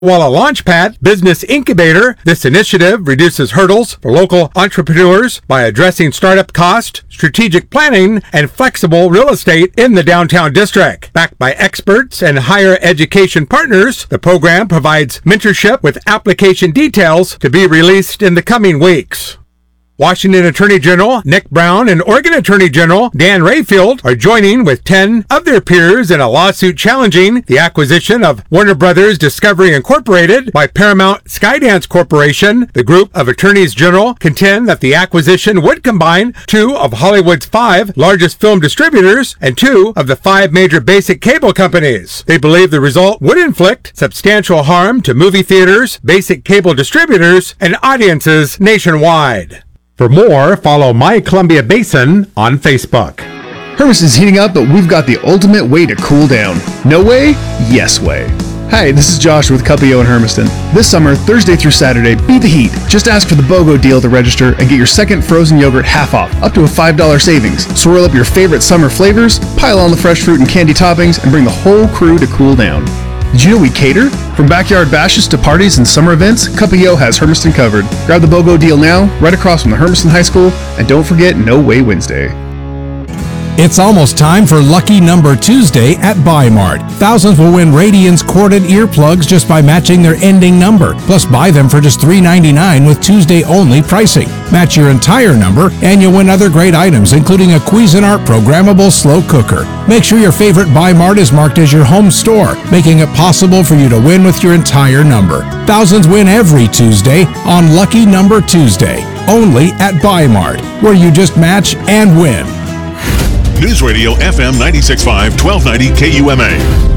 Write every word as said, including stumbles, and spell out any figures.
While a Launchpad business incubator, this initiative reduces hurdles for local entrepreneurs by addressing startup cost, strategic planning, and flexible real estate in the downtown district. Backed by experts and higher education partners, the program provides mentorship with application details to be released in the coming weeks. Washington Attorney General Nick Brown and Oregon Attorney General Dan Rayfield are joining with ten of their peers in a lawsuit challenging the acquisition of Warner Brothers Discovery Incorporated by Paramount Skydance Corporation. The group of attorneys general contend that the acquisition would combine two of Hollywood's five largest film distributors and two of the five major basic cable companies. They believe the result would inflict substantial harm to movie theaters, basic cable distributors, and audiences nationwide. For more, follow My Columbia Basin on Facebook. Hermiston's heating up, but we've got the ultimate way to cool down. No way? Yes way. Hi, this is Josh with Cuppio in Hermiston. This summer, Thursday through Saturday, beat the heat. Just ask for the BOGO deal to register and get your second frozen yogurt half off, up to a five dollars savings. Swirl up your favorite summer flavors, pile on the fresh fruit and candy toppings, and bring the whole crew to cool down. Did you know we cater? From backyard bashes to parties and summer events, Cuppio has Hermiston covered. Grab the BOGO deal now, right across from the Hermiston High School, and don't forget No Way Wednesday. It's almost time for Lucky Number Tuesday at Buy-Mart. Thousands will win Radiance corded earplugs just by matching their ending number. Plus, buy them for just three ninety-nine with Tuesday-only pricing. Match your entire number, and you'll win other great items, including a Cuisinart programmable slow cooker. Make sure your favorite Buy-Mart is marked as your home store, making it possible for you to win with your entire number. Thousands win every Tuesday on Lucky Number Tuesday, only at Buy-Mart, where you just match and win. News Radio F M ninety-six point five, twelve ninety K U M A.